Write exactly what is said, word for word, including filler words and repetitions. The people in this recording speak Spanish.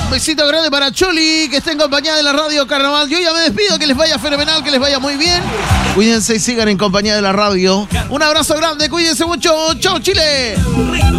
Un besito grande para Choli, que está en compañía de la Radio Carnaval. Yo ya me despido, que les vaya fenomenal, que les vaya muy bien. Cuídense y sigan en compañía de la radio. Un abrazo grande, cuídense mucho. ¡Chau, Chile!